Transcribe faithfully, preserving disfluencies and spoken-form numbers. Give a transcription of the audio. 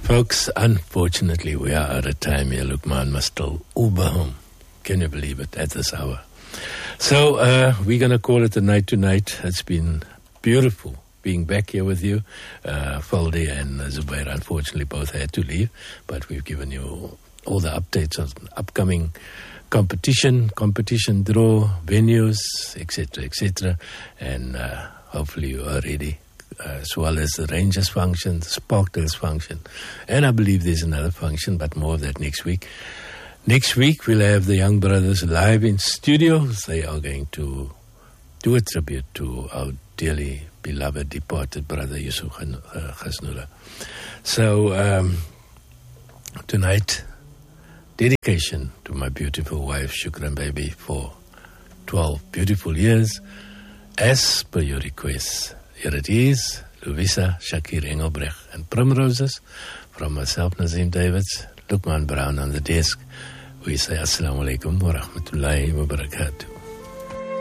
Folks, unfortunately, we are out of time here. Luqman must still Uber home. Can you believe it, at this hour? So, uh, we're going to call it a night tonight. It's been beautiful being back here with you. Uh, Faldi and Zubair, unfortunately, both had to leave, but we've given you all the updates on upcoming competition, competition draw, venues, et cetera, et cetera. And uh, hopefully you are ready. Uh, as well as the Rangers function, the Sparkdales function. And I believe there's another function, but more of that next week. Next week, we'll have the Young Brothers live in studios. They are going to do a tribute to our dearly beloved departed brother, Yusuf Khasnula. So, um, tonight, dedication to my beautiful wife, Shukran Baby, for twelve beautiful years, as per your request. Here it is, Louisa, Shakir Engelbrecht, and Primroses from myself, Nazim Davids, Luqman Brown on the desk. We say Assalamu alaikum wa rahmatullahi wa barakatuh.